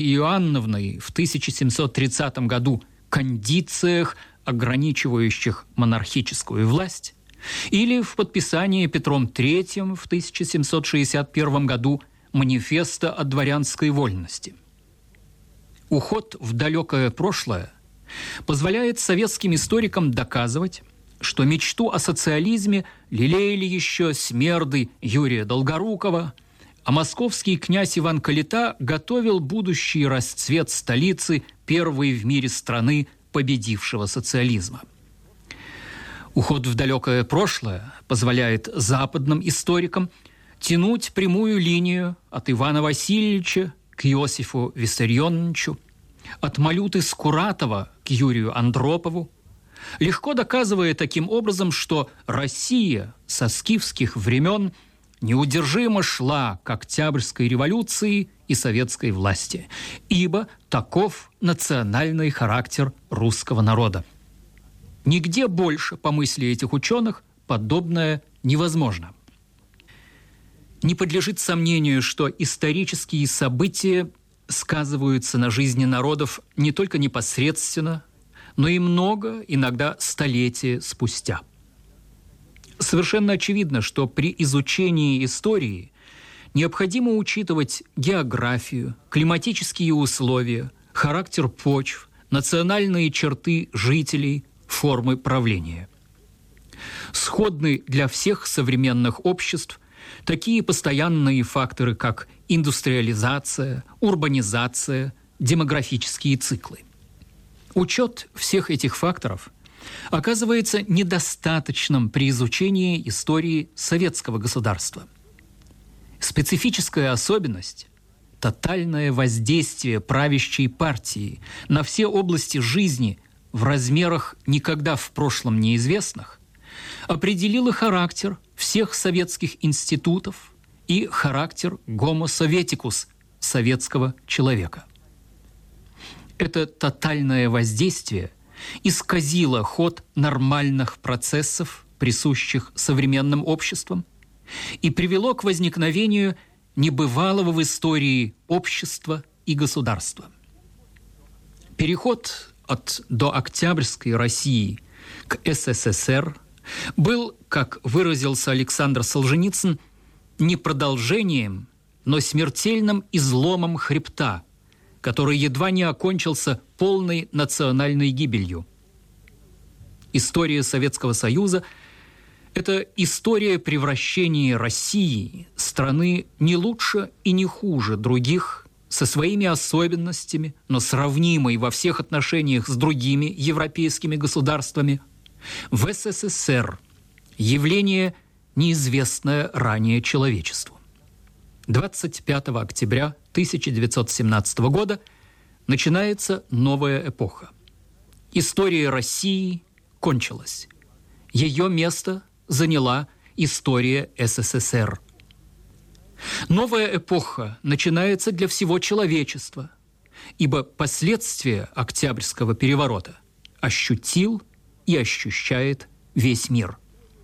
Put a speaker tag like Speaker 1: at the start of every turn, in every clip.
Speaker 1: Иоанновной в 1730 году кондициях, ограничивающих монархическую власть, или в подписании Петром III в 1761 году манифеста о дворянской вольности. Уход в далекое прошлое позволяет советским историкам доказывать, что мечту о социализме лелеяли еще смерды Юрия Долгорукова, а московский князь Иван Калита готовил будущий расцвет столицы первой в мире страны, победившего социализма. Уход в далекое прошлое позволяет западным историкам тянуть прямую линию от Ивана Васильевича к Иосифу Виссарионовичу, от Малюты Скуратова к Юрию Андропову, легко доказывая таким образом, что Россия со скифских времен неудержимо шла к Октябрьской революции и советской власти, ибо таков национальный характер русского народа. Нигде больше, по мысли этих ученых, подобное невозможно. Не подлежит сомнению, что исторические события сказываются на жизни народов не только непосредственно, но и много, иногда столетия спустя. Совершенно очевидно, что при изучении истории необходимо учитывать географию, климатические условия, характер почв, национальные черты жителей, формы правления. Сходны для всех современных обществ такие постоянные факторы, как индустриализация, урбанизация, демографические циклы. Учет всех этих факторов оказывается недостаточным при изучении истории советского государства. Специфическая особенность – тотальное воздействие правящей партии на все области жизни в размерах никогда в прошлом неизвестных определила характер всех советских институтов и характер Homo Sovieticus – советского человека. Это тотальное воздействие исказило ход нормальных процессов, присущих современным обществам, и привело к возникновению небывалого в истории общества и государства. Переход от дооктябрьской России к СССР был, как выразился Александр Солженицын, не продолжением, но смертельным изломом хребта, который едва не окончился полной национальной гибелью. История Советского Союза – это история превращения России, страны не лучше и не хуже других, со своими особенностями, но сравнимой во всех отношениях с другими европейскими государствами, в СССР, явление, неизвестное ранее человечеству. 25 октября 1917 года начинается новая эпоха. История России кончилась. Ее место заняла история СССР. Новая эпоха начинается для всего человечества, ибо последствия Октябрьского переворота ощутил и ощущает весь мир.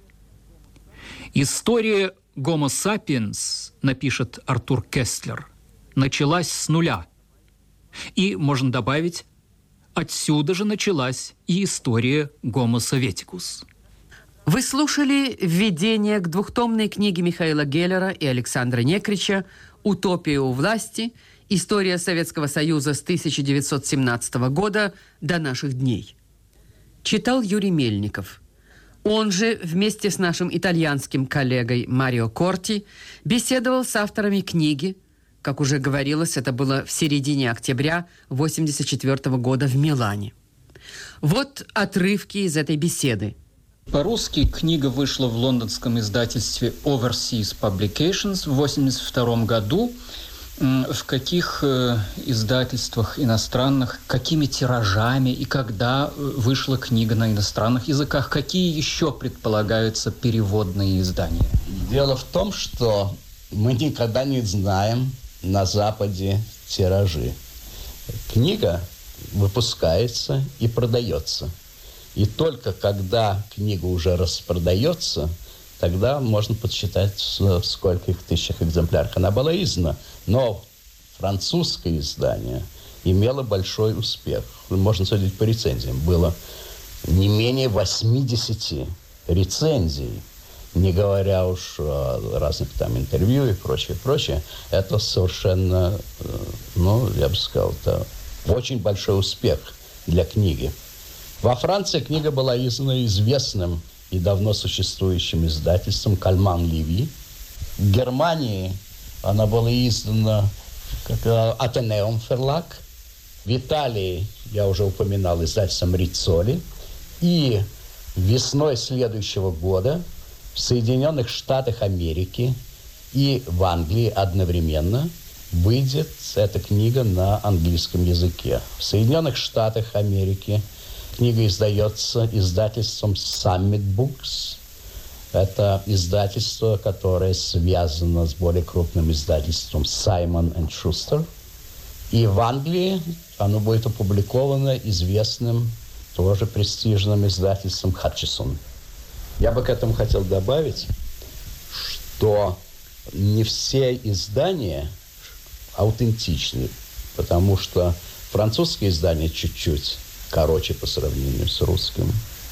Speaker 1: История Homo sapiens, напишет Артур Кестлер, началась с нуля. И, можно добавить, отсюда же началась и история Homo Sovieticus.
Speaker 2: Вы слушали введение к двухтомной книге Михаила Геллера и Александра Некрича «Утопия у власти. История Советского Союза с 1917 года до наших дней». Читал Юрий Мельников. Он же вместе с нашим итальянским коллегой Марио Корти беседовал с авторами книги. Как уже говорилось, это было в середине октября 1984 года в Милане. Вот отрывки из этой беседы.
Speaker 1: По-русски книга вышла в лондонском издательстве Overseas Publications в 1982 году. В каких издательствах иностранных, какими тиражами и когда вышла книга на иностранных языках? Какие еще предполагаются переводные издания?
Speaker 3: Дело в том, что мы никогда не знаем на Западе тиражи. Книга выпускается и продается. И только когда книга уже распродается, тогда можно подсчитать, в скольких тысячах экземплярах она была издана. Но французское издание имело большой успех. Можно судить по рецензиям. Было не менее 80 рецензий, не говоря уж о разных там интервью и прочее. Это совершенно, я бы сказал, это очень большой успех для книги. Во Франции книга была издана известным и давно существующим издательством «Кальман Леви». В Германии она была издана как «Атенеум Ферлаг». В Италии, я уже упоминал, издательством «Риццоли». И весной следующего года в Соединенных Штатах Америки и в Англии одновременно выйдет эта книга на английском языке. В Соединенных Штатах Америки книга издается издательством Summit Books. Это издательство, которое связано с более крупным издательством Simon & Schuster. И в Англии оно будет опубликовано известным, тоже престижным издательством Hutchison. Я бы к этому хотел добавить, что не все издания аутентичны, потому что французское издание чуть-чуть короче по сравнению с русским.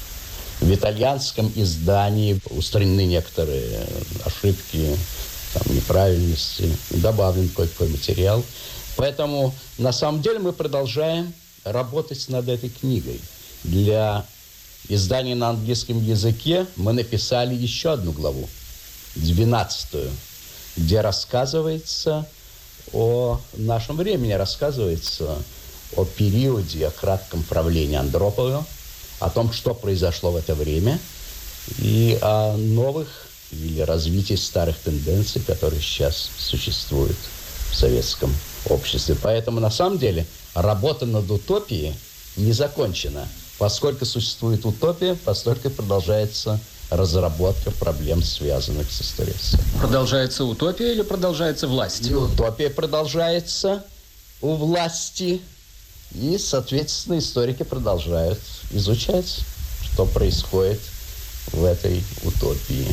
Speaker 3: В итальянском издании устранены некоторые ошибки, там, неправильности, добавлен кое-какой материал. Поэтому, на самом деле, мы продолжаем работать над этой книгой. Для издания на английском языке мы написали еще одну главу, 12-ю, где рассказывается о нашем времени, рассказывается о периоде, о кратком правлении Андропова, о том, что произошло в это время, и о новых или развитии старых тенденций, которые сейчас существуют в советском обществе. Поэтому, на самом деле, работа над утопией не закончена. Поскольку существует утопия, постольку продолжается разработка проблем, связанных с историей.
Speaker 1: Продолжается утопия или продолжается власть?
Speaker 3: И утопия продолжается у власти. И, соответственно, историки продолжают изучать, что происходит в этой утопии.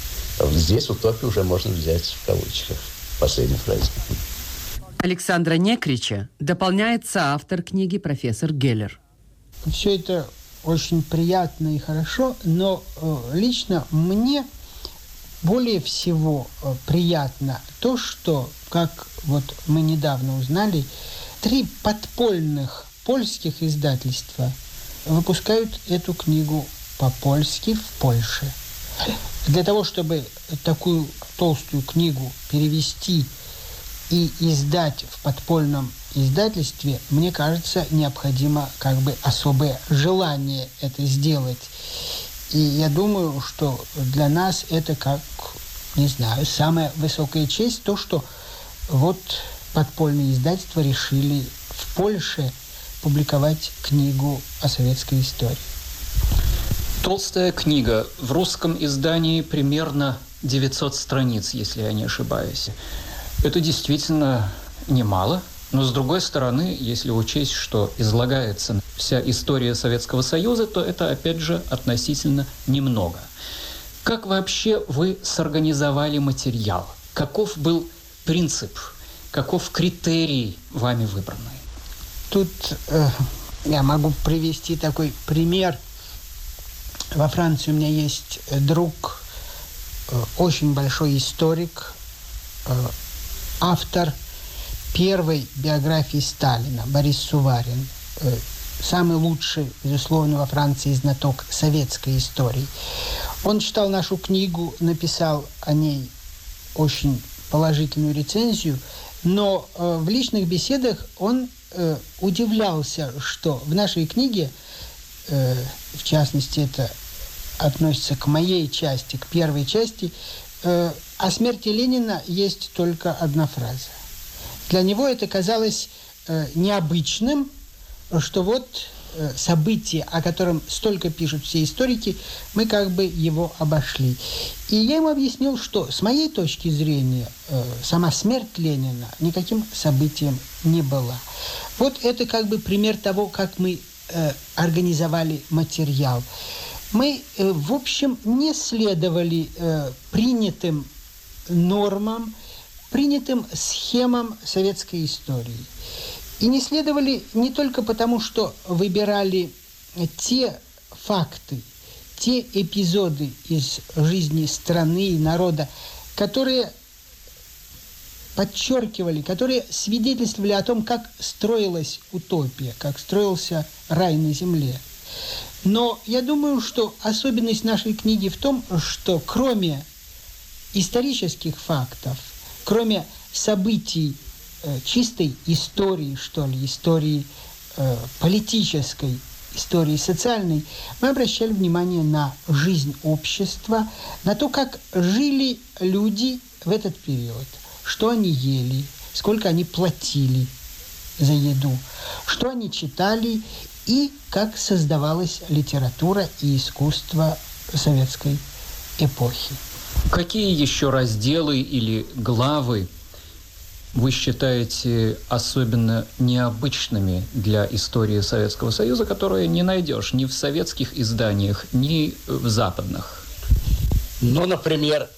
Speaker 3: Здесь утопию уже можно взять в кавычках. Последняя фраза.
Speaker 2: Александра Некрича дополняет соавтор книги профессор Геллер.
Speaker 4: Все это очень приятно и хорошо, но лично мне более всего приятно то, что, как вот мы недавно узнали, 3 подпольных польских издательства выпускают эту книгу по-польски в Польше. Для того, чтобы такую толстую книгу перевести и издать в подпольном издательстве, мне кажется, необходимо как бы особое желание это сделать. И я думаю, что для нас это как, не знаю, самая высокая честь, то, что вот подпольные издательства решили в Польше публиковать книгу о советской истории.
Speaker 1: Толстая книга. В русском издании примерно 900 страниц, если я не ошибаюсь. Это действительно немало, но, с другой стороны, если учесть, что излагается вся история Советского Союза, то это, опять же, относительно немного. Как вообще вы сорганизовали материал? Каков был принцип? Каков критерий вами выбранный?
Speaker 4: Тут я могу привести такой пример. Во Франции у меня есть друг, очень большой историк, автор первой биографии Сталина, Борис Суварин. Самый лучший, безусловно, во Франции знаток советской истории. Он читал нашу книгу, написал о ней очень положительную рецензию, но в личных беседах он удивлялся, что в нашей книге, в частности, это относится к моей части, к первой части, о смерти Ленина есть только одна фраза. Для него это казалось необычным, что вот событие, о котором столько пишут все историки, мы как бы его обошли. И я ему объяснил, что с моей точки зрения сама смерть Ленина никаким событием не была. Вот это как бы пример того, как мы организовали материал. Мы, в общем, не следовали принятым нормам, принятым схемам советской истории. И не следовали не только потому, что выбирали те факты, те эпизоды из жизни страны и народа, которые подчеркивали, которые свидетельствовали о том, как строилась утопия, как строился рай на земле. Но я думаю, что особенность нашей книги в том, что кроме исторических фактов, кроме событий чистой истории, что ли, истории политической, истории социальной, мы обращали внимание на жизнь общества, на то, как жили люди в этот период, что они ели, сколько они платили за еду, что они читали и как создавалась литература и искусство советской эпохи.
Speaker 1: Какие еще разделы или главы вы считаете особенно необычными для истории Советского Союза, которые не найдешь ни в советских изданиях, ни в западных?
Speaker 3: Ну, например,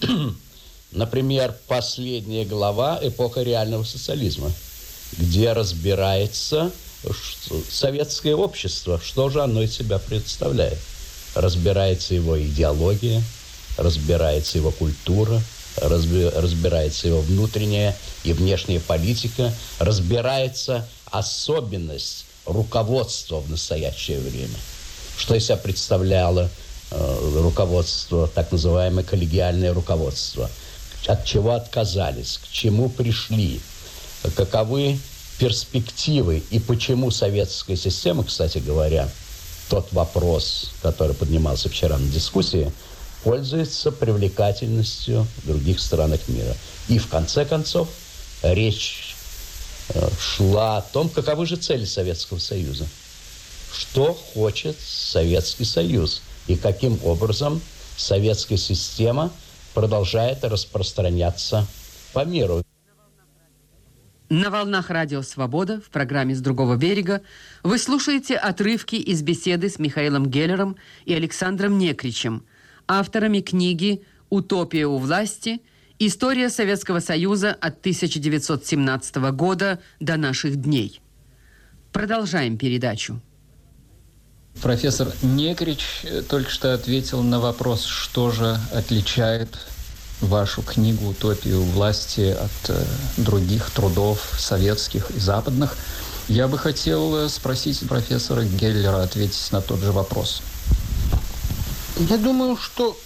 Speaker 3: последняя глава «Эпоха реального социализма», где разбирается советское общество, что же оно из себя представляет. Разбирается его идеология, разбирается его культура, разбирается его внутренняя и внешняя политика, разбирается особенность руководства в настоящее время. Что из себя представляло руководство, так называемое коллегиальное руководство, от чего отказались, к чему пришли, каковы перспективы и почему советская система, кстати говоря, тот вопрос, который поднимался вчера на дискуссии, пользуется привлекательностью в других странах мира. И в конце концов речь шла о том, каковы же цели Советского Союза, что хочет Советский Союз и каким образом советская система продолжает распространяться по миру.
Speaker 2: На волнах радио «Свобода» в программе «С другого берега» вы слушаете отрывки из беседы с Михаилом Геллером и Александром Некричем, авторами книги «Утопия у власти. История Советского Союза от 1917 года до наших дней». Продолжаем передачу.
Speaker 1: Профессор Некрич только что ответил на вопрос, что же отличает вашу книгу «Утопию власти» от других трудов советских и западных. Я бы хотел спросить профессора Геллера ответить на тот же вопрос.
Speaker 4: Я думаю, что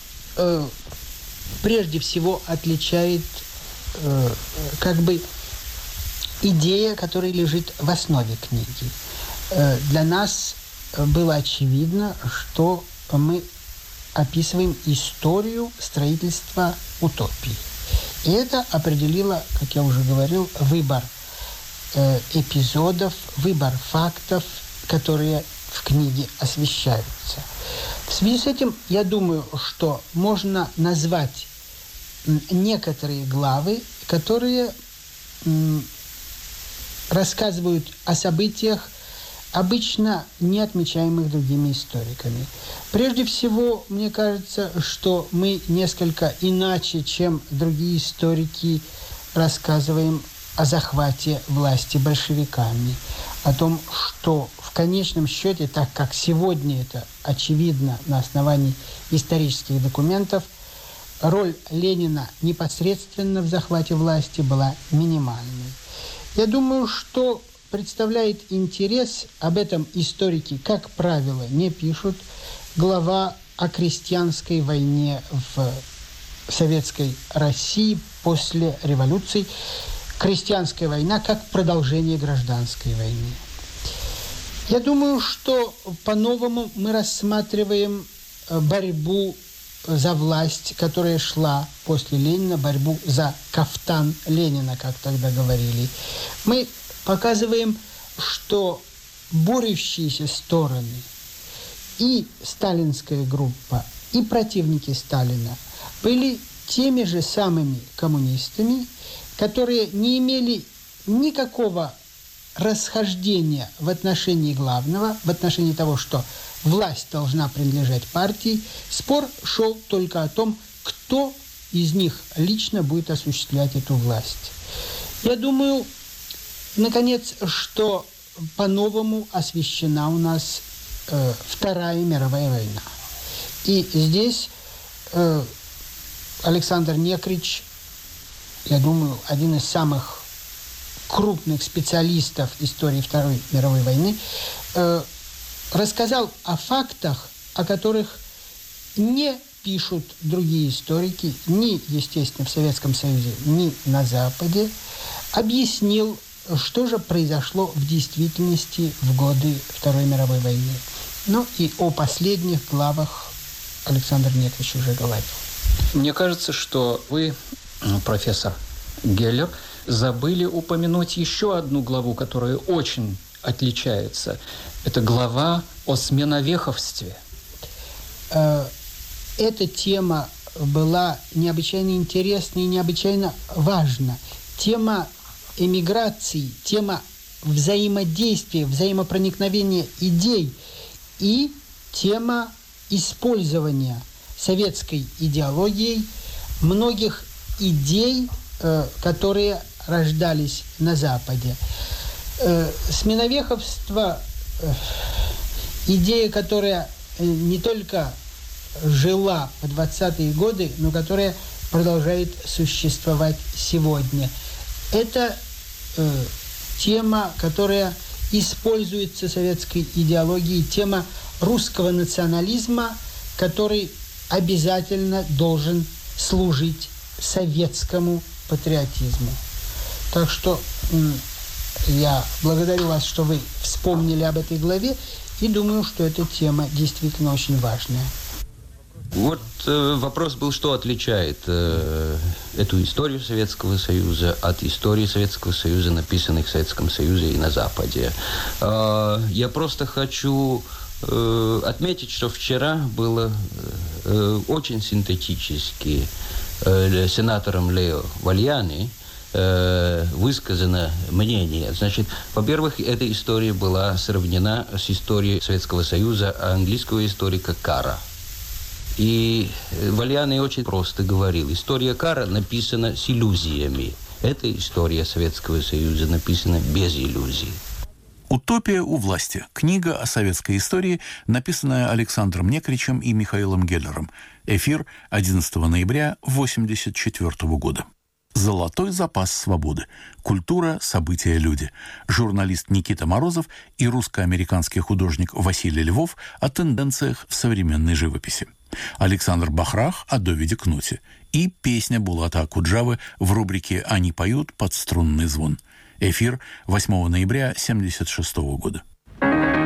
Speaker 4: прежде всего отличает идея, которая лежит в основе книги. Для нас было очевидно, что мы описываем историю строительства утопии. И это определило, как я уже говорил, выбор эпизодов, выбор фактов, которые в книге освещаются. В связи с этим, я думаю, что можно назвать некоторые главы, которые рассказывают о событиях, обычно не отмечаемых другими историками. Прежде всего, мне кажется, что мы несколько иначе, чем другие историки, рассказываем о захвате власти большевиками, о том, что в конечном счете, так как сегодня это очевидно на основании исторических документов, роль Ленина непосредственно в захвате власти была минимальной. Я думаю, что представляет интерес, об этом историки, как правило, не пишут, глава о крестьянской войне в советской России после революции. Крестьянская война как продолжение гражданской войны. Я думаю, что по-новому мы рассматриваем борьбу за власть, которая шла после Ленина, борьбу за кафтан Ленина, как тогда говорили. Мы показываем, что борющиеся стороны, и сталинская группа, и противники Сталина были теми же самыми коммунистами, которые не имели никакого расхождения в отношении главного, в отношении того, что власть должна принадлежать партии. Спор шел только о том, кто из них лично будет осуществлять эту власть. Я думаю, наконец, что по-новому освещена у нас Вторая мировая война. И здесь Александр Некрич, я думаю, один из самых крупных специалистов истории Второй мировой войны, рассказал о фактах, о которых не пишут другие историки, ни, естественно, в Советском Союзе, ни на Западе, объяснил, что же произошло в действительности в годы Второй мировой войны. Ну и о последних главах Александр Некрич уже говорил.
Speaker 1: Мне кажется, что вы, профессор Геллер, забыли упомянуть еще одну главу, которая очень отличается. Это глава о сменовеховстве.
Speaker 4: Эта тема была необычайно интересна и необычайно важна. Тема эмиграции, тема взаимодействия, взаимопроникновения идей и тема использования советской идеологией многих идей, которые рождались на Западе. Сменовеховство – идея, которая не только жила в 20-е годы, но которая продолжает существовать сегодня. Это тема, которая используется советской идеологией, тема русского национализма, который обязательно должен служить советскому патриотизму. Так что я благодарю вас, что вы вспомнили об этой главе, и думаю, что эта тема действительно очень важная.
Speaker 5: Вот вопрос был, что отличает эту историю Советского Союза от истории Советского Союза, написанных в Советском Союзе и на Западе. Я просто хочу отметить, что вчера было очень синтетически сенатором Лео Вальяни высказано мнение. Значит, во-первых, эта история была сравнена с историей Советского Союза английского историка Карра. И Вальяни очень просто говорил, история Карра написана с иллюзиями. Эта история Советского Союза написана без иллюзий.
Speaker 6: «Утопия у власти». Книга о советской истории, написанная Александром Некричем и Михаилом Геллером. Эфир 11 ноября 1984 года. «Золотой запас свободы. Культура, события, люди». Журналист Никита Морозов и русско-американский художник Василий Львов о тенденциях в современной живописи. Александр Бахрах о Довиде Кнуте. И песня Булата Акуджавы в рубрике «Они поют под струнный звон». Эфир 8 ноября 1976 года.